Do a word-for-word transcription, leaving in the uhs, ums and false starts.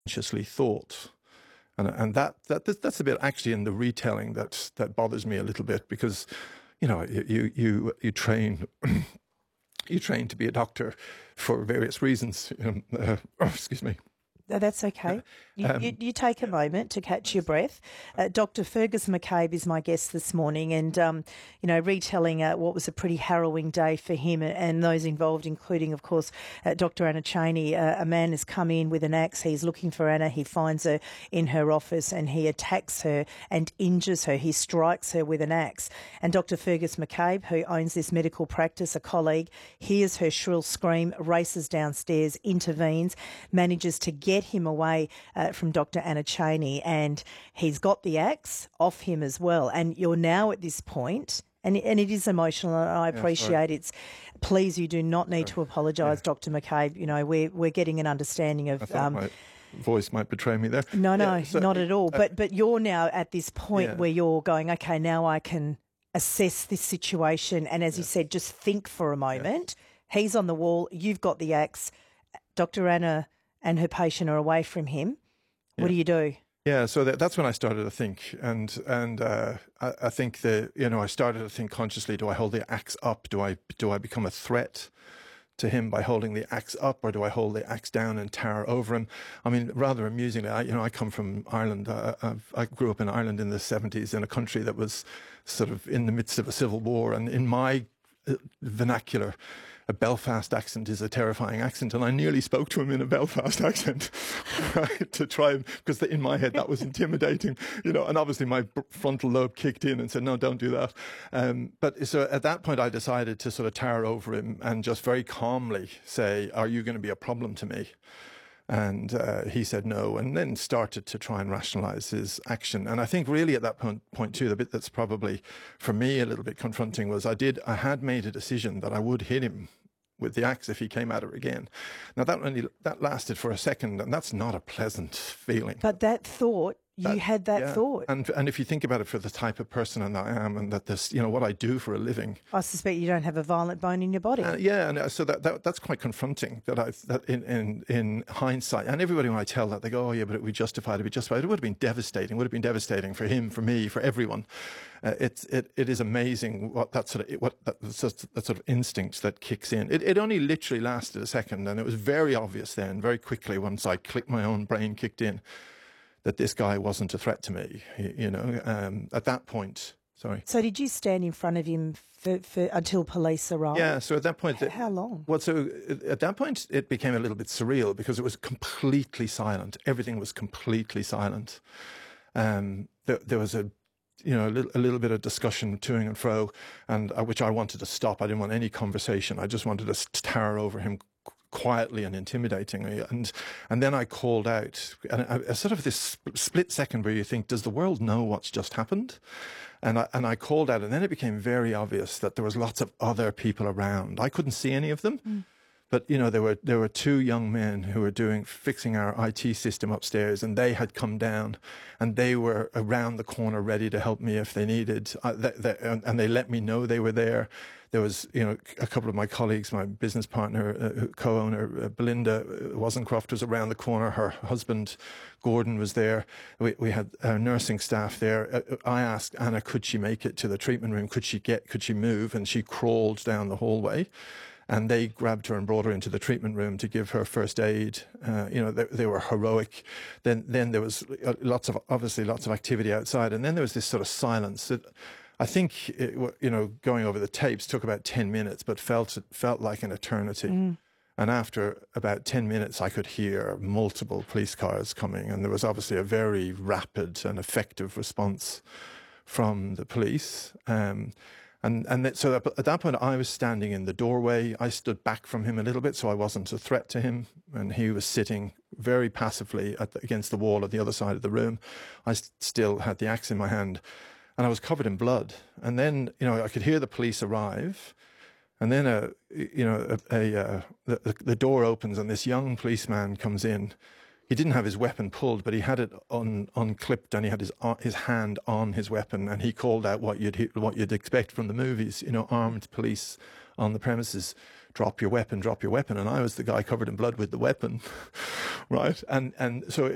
consciously thought. And, and that, that that's a bit actually in the retelling that that bothers me a little bit, because, you know, you you you train you train to be a doctor for various reasons. Um, uh, oh, excuse me. No, that's okay. You, um, you, you take a moment to catch your breath. Uh, Doctor Fergus McCabe is my guest this morning, and, um, you know, retelling uh, what was a pretty harrowing day for him and those involved, including, of course, uh, Doctor Anna Cheney. Uh, a man has come in with an axe. He's looking for Anna. He finds her in her office and he attacks her and injures her. He strikes her with an axe. And Doctor Fergus McCabe, who owns this medical practice, a colleague, hears her shrill scream, races downstairs, intervenes, manages to get him away uh, from Doctor Anna Cheney, and he's got the axe off him as well. And you're now at this point, and, and it is emotional, and I appreciate yeah, it's. Please, you do not need sorry. to apologise, yeah. Doctor McCabe. You know, we're we're getting an understanding of. I thought um, my voice might betray me there. No, no, yeah, so, not at all. Uh, but but you're now at this point yeah. where you're going, okay, now I can assess this situation, and as yeah. you said, just think for a moment. Yeah. He's on the wall. You've got the axe. Doctor Anna and her patient are away from him. What yeah. do you do? Yeah, so that, that's when I started to think, and and uh, I, I think that, you know, I started to think consciously: do I hold the axe up? Do I do I become a threat to him by holding the axe up, or do I hold the axe down and tower over him? I mean, rather amusingly, I, you know, I come from Ireland. Uh, I've, I grew up in Ireland in the seventies, in a country that was sort of in the midst of a civil war, and in my uh, vernacular, a Belfast accent is a terrifying accent, and I nearly spoke to him in a Belfast accent, right, to try, because in my head that was intimidating, you know, and obviously my frontal lobe kicked in and said, no, don't do that. Um, but so at that point I decided to sort of tower over him and just very calmly say, are you going to be a problem to me? And uh, he said no, and then started to try and rationalize his action. And I think really at that point, point too, the bit that's probably for me a little bit confronting was I did, I had made a decision that I would hit him with the axe if he came at her again. Now that only, that lasted for a second, and that's not a pleasant feeling. But that thought, you that, had that yeah. thought. And and if you think about it, for the type of person that I am, and that this, you know, what I do for a living. I suspect you don't have a violent bone in your body. Uh, yeah, and so that, that that's quite confronting. That I that in, in in hindsight, and everybody when I tell that, they go, "Oh yeah, but it would be justified. It would be justified." It would have been devastating. It would have been devastating for him, for me, for everyone. Uh, it's it it is amazing what that sort of what that, that sort of instinct that kicks in. It it only literally lasted a second, and it was very obvious then, very quickly, once I clicked, my own brain kicked in, that this guy wasn't a threat to me. You, you know, um, at that point. Sorry. So did you stand in front of him for, for until police arrived? Yeah. So at that point, H- how long? Well, so at that point, it became a little bit surreal because it was completely silent. Everything was completely silent. Um, there, there was a, you know, a little, a little bit of discussion toing and fro, and uh, which I wanted to stop. I didn't want any conversation. I just wanted to tower over him quietly and intimidatingly, and and then I called out, and a, a sort of this split second where you think, does the world know what's just happened? And I and I called out, and then it became very obvious that there was lots of other people around. I couldn't see any of them, mm. but you know, there were there were two young men who were doing fixing our I T system upstairs, and they had come down, and they were around the corner ready to help me if they needed, uh, they, they, and, and they let me know they were there. There was, you know, a couple of my colleagues, my business partner, uh, co-owner, uh, Belinda Wozencroft was around the corner. Her husband, Gordon, was there. We, we had our nursing staff there. Uh, I asked Anna, could she make it to the treatment room? Could she get, could she move? And she crawled down the hallway. And they grabbed her and brought her into the treatment room to give her first aid. Uh, you know, they, they were heroic. Then, then there was lots of, obviously lots of activity outside. And then there was this sort of silence that, I think, it, you know, going over the tapes took about ten minutes, but felt felt like an eternity. Mm. And after about ten minutes, I could hear multiple police cars coming, and there was obviously a very rapid and effective response from the police. Um, and and that, so at that point, I was standing in the doorway. I stood back from him a little bit, so I wasn't a threat to him, and he was sitting very passively at the, against the wall at the other side of the room. I st- still had the axe in my hand. And I was covered in blood. And then, you know, I could hear the police arrive. And then, a, you know, a, a, uh, the, the door opens and this young policeman comes in. He didn't have his weapon pulled, but he had it un, unclipped, and he had his his hand on his weapon. And he called out what you'd what you'd expect from the movies, you know, armed police on the premises. Drop your weapon, drop your weapon. And I was the guy covered in blood with the weapon, right? And and so